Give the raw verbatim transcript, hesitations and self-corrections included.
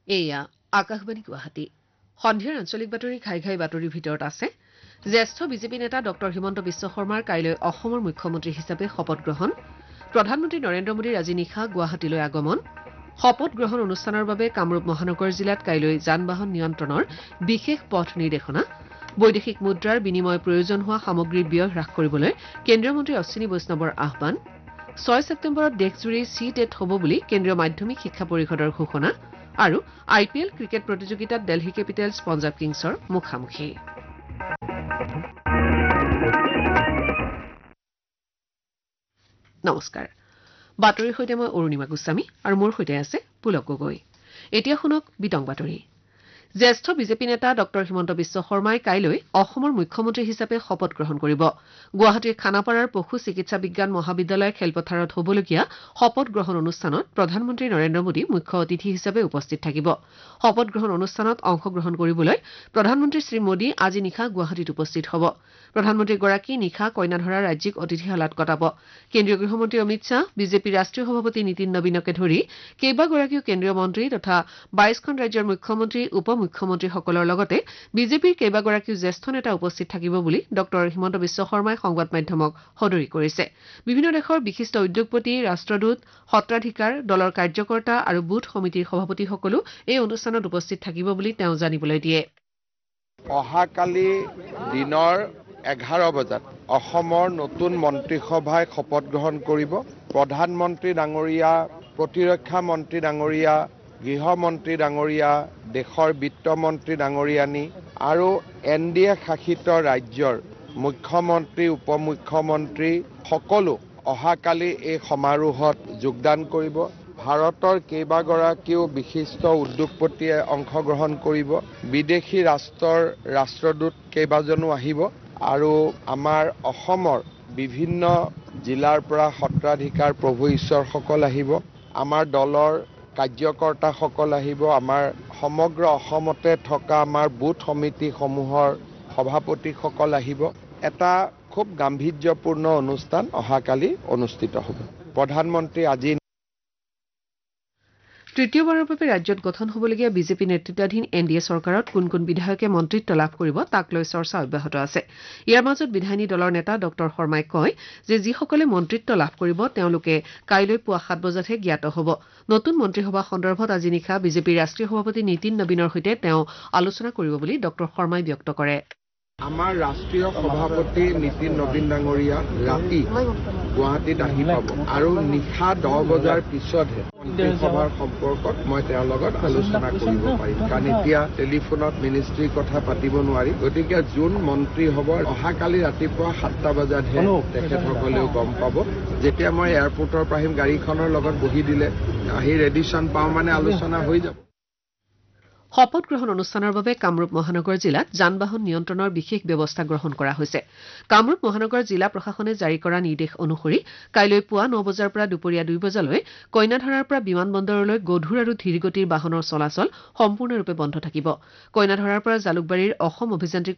এয়া আকাশবাণী গুৱাহাটী সন্ধিয়াৰ আঞ্চলিক বাতৰি ঘাই ঘাই বাতৰিৰ ভিতৰত আছে জ্যেষ্ঠ বিজেপি নেতা ডক্টৰ হিমন্ত বিশ্ব শৰ্মাৰ কাইলৈ অসমৰ মুখ্যমন্ত্ৰী হিচাপে শপত গ্ৰহণ প্ৰধানমন্ত্ৰী নৰেন্দ্ৰ মোদীৰ আজি নিশা গুৱাহাটীলৈ আগমন শপত গ্ৰহণ অনুষ্ঠানৰ বাবে কামৰূপ মহানগৰ জিলাত কাইলৈ যান বাহন নিয়ন্ত্ৰণৰ বিশেষ পথ নিৰ্দেশনা বৈদেশিক মুদ্ৰাৰ বিনিময় প্ৰয়োজন হোৱা সামগ্ৰীৰ ব্যয় হ্ৰাস কৰিবলৈ কেন্দ্ৰীয় মন্ত্ৰী অশ্বিনী বৈষ্ণৱৰ আহ্বান ছয় ছেপ্টেম্বৰত দেশজুৰি চি টেট হ'ব বুলি কেন্দ্ৰীয় মাধ্যমিক শিক্ষা পৰিষদৰ ঘোষণা আৰু আই পি এল ক্ৰিকেট প্ৰতিযোগিতাত দেলহি কেপিটেলছ পঞ্জাৱ কিংছৰ মুখামুখি নমস্কাৰ বাতৰিৰ সৈতে মই অৰুণিমা গোস্বামী আৰু মোৰ সৈতে আছে পুলক গগৈ এতিয়া শুনক বিতং বাতৰি জ্যেষ্ঠ বিজেপি নেতা ডক্টৰ হিমন্ত বিশ্ব শৰ্মাই কাইলৈ অসমৰ মুখ্যমন্ত্ৰী হিচাপে শপত গ্ৰহণ কৰিব গুৱাহাটীৰ খানাপাৰাৰ পশু চিকিৎসা বিজ্ঞান মহাবিদ্যালয় খেলপথাৰত হ'বলগীয়া শপত গ্ৰহণ অনুষ্ঠানত প্ৰধানমন্ত্ৰী নৰেন্দ্ৰ মোদী মুখ্য অতিথি হিচাপে উপস্থিত থাকিব শপত গ্ৰহণ অনুষ্ঠানত অংশগ্ৰহণ কৰিবলৈ প্ৰধানমন্ত্ৰী শ্ৰী মোদী আজি নিশা গুৱাহাটীত উপস্থিত হ'ব প্ৰধানমন্ত্ৰীগৰাকী নিশা কইনাধৰা ৰাজ্যিক অতিথিশালাত কটাব কেন্দ্ৰীয় গৃহমন্ত্ৰী অমিত শ্বাহ বিজেপিৰ ৰাষ্ট্ৰীয় সভাপতি নীতিন নবীনকে ধৰি কেইবাগৰাকীও কেন্দ্ৰীয় মন্ত্ৰী তথা বাইশখন ৰাজ্যৰ মুখ্যমন্ত্ৰী উপ মুখ্যমন্ত্ৰীসকলৰ লগতে বিজেপিৰ কেইবাগৰাকীও জ্যেষ্ঠ নেতা উপস্থিত থাকিব বুলি ডক্টৰ হিমন্ত বিশ্ব শৰ্মাই সংবাদ মাধ্যমক সদৰি কৰিছে বিভিন্ন দেশৰ বিশিষ্ট উদ্যোগপতি ৰাষ্ট্ৰদূত সত্ৰাধিকাৰ দলৰ কাৰ্যকৰ্তা আৰু বুথ সমিতিৰ সভাপতিসকলো এই অনুষ্ঠানত উপস্থিত থাকিব বুলি তেওঁ জানিবলৈ দিয়ে অহাকালি দিনৰ এঘাৰ বজাত অসমৰ নতুন মন্ত্ৰীসভাই শপত গ্ৰহণ কৰিব প্ৰধানমন্ত্ৰী ডাঙৰীয়া প্ৰতিৰক্ষা মন্ত্ৰী ডাঙৰীয়া গৃহমন্ত্ৰী ডাঙৰীয়া দেশৰ বিত্তমন্ত্ৰী ডাঙৰীয়ানী আৰু এন ডি এ শাসিত ৰাজ্যৰ মুখ্যমন্ত্ৰী উপ মুখ্যমন্ত্ৰী সকলো অহাকালি এই সমাৰোহত যোগদান কৰিব ভাৰতৰ কেইবাগৰাকীও বিশিষ্ট উদ্যোগপতিয়ে অংশগ্ৰহণ কৰিব বিদেশী ৰাষ্ট্ৰৰ ৰাষ্ট্ৰদূত কেইবাজনো আহিব আৰু আমাৰ অসমৰ বিভিন্ন জিলাৰ পৰা সত্ৰাধিকাৰ প্ৰভু ঈশ্বৰসকল আহিব আমাৰ দলৰ কাৰ্যকৰ্তাসকল আহিব আমাৰ সমগ্ৰ অসমতে থকা আমাৰ বুথ সমিতিসমূহৰ সভাপতিসকল আহিব এটা খুব গাম্ভীৰ্যপূৰ্ণ অনুষ্ঠান অহাকালি অনুষ্ঠিত হ'ব প্ৰধানমন্ত্ৰী আজি তৃতীয়বাৰৰ বাবে ৰাজ্যত গঠন হ'বলগীয়া বিজেপি নেতৃত্বাধীন এন ডি এ চৰকাৰত কোন কোন বিধায়কে মন্ত্ৰিত্ব লাভ কৰিব তাক লৈ চৰ্চা অব্যাহত আছে ইয়াৰ মাজত বিধায়িনী দলৰ নেতা ডক্টৰ শৰ্মাই কয় যে যিসকলে মন্ত্ৰিত্ব লাভ কৰিব তেওঁলোকে কাইলৈ পুৱা সাত বজাতহে জ্ঞাত হ'ব নতুন মন্ত্ৰীসভা সন্দৰ্ভত আজি নিশা বিজেপিৰ ৰাষ্ট্ৰীয় সভাপতি নীতিন নবীনৰ সৈতে তেওঁ আলোচনা কৰিব বুলি ডক্টৰ শৰ্মাই ব্যক্ত কৰে আমাৰ ৰাষ্ট্ৰীয় সভাপতি নীতিন নবীন ডাঙৰীয়া ৰাতি গুৱাহাটীত আহি পাব আৰু নিশা দহ বজাৰ পিছতহে মন্ত্ৰীসভাৰ সম্পৰ্কত মই তেওঁৰ লগত আলোচনা কৰিব পাৰিম কাৰণ এতিয়া টেলিফোনত মিনিষ্ট্ৰীৰ কথা পাতিব নোৱাৰি গতিকে যোন মন্ত্ৰী হ'ব অহাকালি ৰাতিপুৱা সাতটা বজাতহে তেখেতসকলেও গম পাব যেতিয়া মই এয়াৰপৰ্টৰ পৰা আহিম গাড়ীখনৰ লগত বহি দিলে আহি ৰেডিশ্যন পাওঁ মানে আলোচনা হৈ যাব শপত গ্ৰহণ অনুষ্ঠানৰ বাবে কামৰূপ মহানগৰ জিলাত যান বাহন নিয়ন্ত্ৰণৰ বিশেষ ব্যৱস্থা গ্ৰহণ কৰা হৈছে কামৰূপ মহানগৰ জিলা প্ৰশাসনে জাৰি কৰা নিৰ্দেশ অনুসৰি কাইলৈ পুৱা ন বজাৰ পৰা দুপৰীয়া দুই বজালৈ কইনাধৰাৰ পৰা বিমানবন্দৰলৈ গধুৰ আৰু ধীৰগতিৰ বাহনৰ চলাচল সম্পূৰ্ণৰূপে বন্ধ থাকিব কইনাধৰাৰ পৰা জালুকবাৰীৰ অসম অভিযান্ত্ৰিক